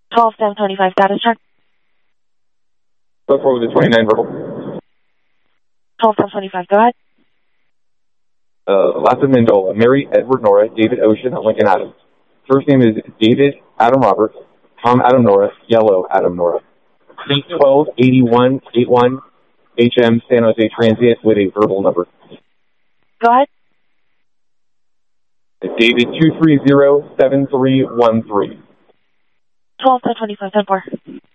12-725 status check. Look forward with the 29 verbal. 12-725, go ahead. Last of Mendola, Mary Edward Nora, David Ocean, Lincoln Adams. First name is David Adam Roberts, Tom Adam Nora, Yellow Adam Nora. C128181 HM San Jose Transient with a verbal number. Go ahead. David 2307313. 12-725, 10-4.